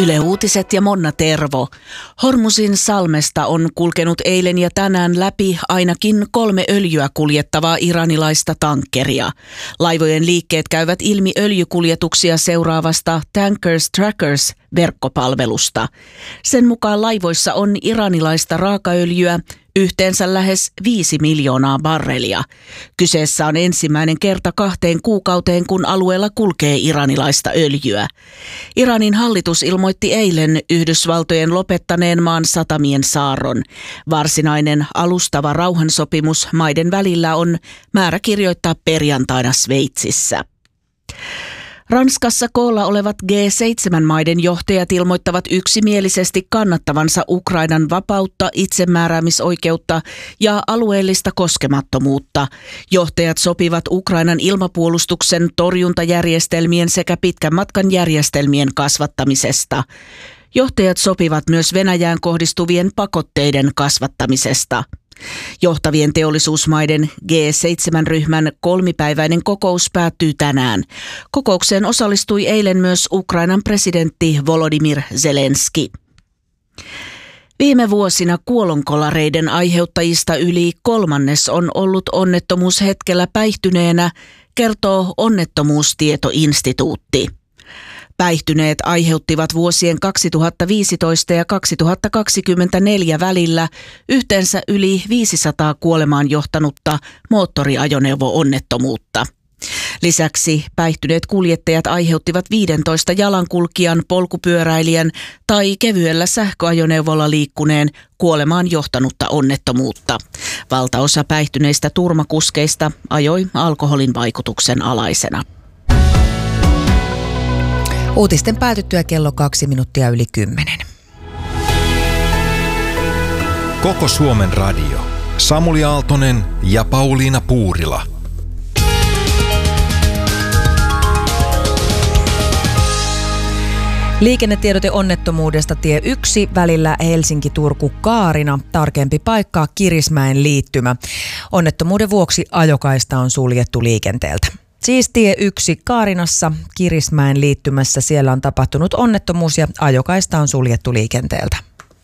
Yle Uutiset ja Monna Tervo. Hormusin salmesta on kulkenut eilen ja tänään läpi ainakin 3 öljyä kuljettavaa iranilaista tankkeria. Laivojen liikkeet käyvät ilmi öljykuljetuksia seuraavasta Tankers Trackers -verkkopalvelusta. Sen mukaan laivoissa on iranilaista raakaöljyä yhteensä lähes 5 miljoonaa barrelia. Kyseessä on ensimmäinen kerta 2 kuukauteen, kun alueella kulkee iranilaista öljyä. Iranin hallitus ilmoitti eilen Yhdysvaltojen lopettaneen maan satamien saarron. Varsinainen alustava rauhansopimus maiden välillä on määrä kirjoittaa perjantaina Sveitsissä. Ranskassa koolla olevat G7-maiden johtajat ilmoittavat yksimielisesti kannattavansa Ukrainan vapautta, itsemääräämisoikeutta ja alueellista koskemattomuutta. Johtajat sopivat Ukrainan ilmapuolustuksen, torjuntajärjestelmien sekä pitkän matkan järjestelmien kasvattamisesta. Johtajat sopivat myös Venäjään kohdistuvien pakotteiden kasvattamisesta. Johtavien teollisuusmaiden G7-ryhmän 3-päiväinen kokous päättyy tänään. Kokoukseen osallistui eilen myös Ukrainan presidentti Volodymyr Zelenski. Viime vuosina kuolonkolareiden aiheuttajista yli 1/3 on ollut onnettomuushetkellä päihtyneenä, kertoo Onnettomuustietoinstituutti. Päihtyneet aiheuttivat vuosien 2015 ja 2024 välillä yhteensä yli 500 kuolemaan johtanutta moottoriajoneuvo-onnettomuutta. Lisäksi päihtyneet kuljettajat aiheuttivat 15 jalankulkijan, polkupyöräilijän tai kevyellä sähköajoneuvolla liikkuneen kuolemaan johtanutta onnettomuutta. Valtaosa päihtyneistä turmakuskeista ajoi alkoholin vaikutuksen alaisena. Uutisten päätyttyä kello 10:02. Koko Suomen radio. Samuli Aaltonen ja Pauliina Puurila. Liikennetiedote onnettomuudesta tie 1 välillä Helsinki-Turku-Kaarina. Tarkempi paikka Kirismäen liittymä. Onnettomuuden vuoksi ajokaista on suljettu liikenteeltä. Siis tie 1 Kaarinassa Kirismäen liittymässä, siellä on tapahtunut onnettomuus ja ajokaista on suljettu liikenteeltä.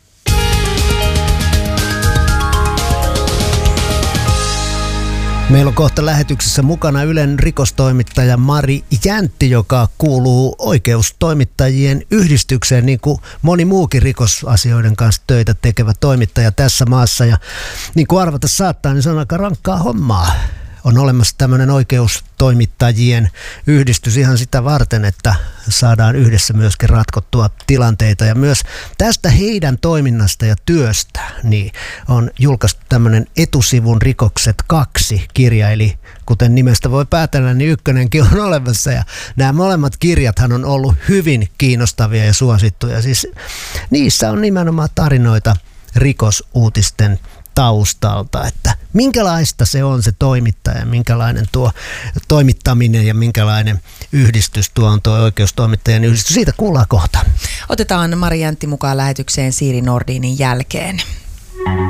Meillä on kohta lähetyksessä mukana Ylen rikostoimittaja Mari Jäntti, joka kuuluu oikeustoimittajien yhdistykseen, niin kuin moni muukin rikosasioiden kanssa töitä tekevä toimittaja tässä maassa. Ja niin kuin arvata saattaa, niin se on aika rankkaa hommaa. On olemassa tämmöinen oikeustoimittajien yhdistys ihan sitä varten, että saadaan yhdessä myöskin ratkottua tilanteita. Ja myös tästä heidän toiminnasta ja työstä niin on julkaistu tämmöinen Etusivun rikokset 2 -kirja. Eli kuten nimestä voi päätellä, niin 1:nkin on olemassa. Ja nämä molemmat kirjathan on ollut hyvin kiinnostavia ja suosittuja. Siis niissä on nimenomaan tarinoita rikosuutisten taustalta, että minkälaista se on se toimittaja, minkälainen tuo toimittaminen ja minkälainen yhdistys tuo on tuo oikeustoimittajien yhdistys. Siitä kuullaan kohta. Otetaan Mari Jäntti mukaan lähetykseen Siiri Nordinin jälkeen.